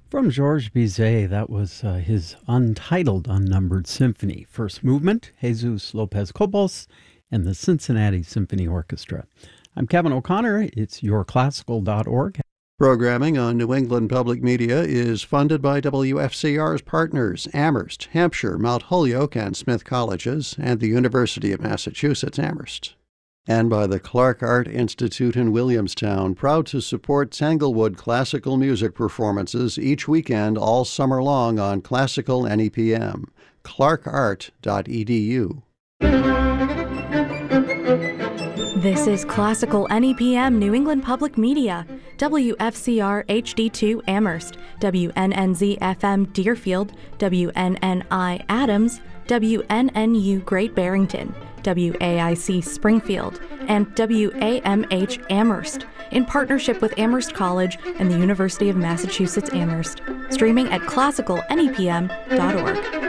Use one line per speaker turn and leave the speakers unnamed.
From Georges Bizet, that was his untitled, unnumbered symphony. First movement, Jesus Lopez Cobos and the Cincinnati Symphony Orchestra. I'm Kevin O'Connor. It's yourclassical.org.
Programming on New England Public Media is funded by WFCR's partners, Amherst, Hampshire, Mount Holyoke, and Smith Colleges, and the University of Massachusetts, Amherst. And by the Clark Art Institute in Williamstown, proud to support Tanglewood classical music performances each weekend all summer long on Classical NEPM. clarkart.edu.
This is Classical NEPM New England Public Media, WFCR HD2 Amherst, WNNZ FM Deerfield, WNNI Adams, WNNU Great Barrington, WAIC Springfield, and WAMH Amherst, in partnership with Amherst College and the University of Massachusetts Amherst. Streaming at classicalnepm.org.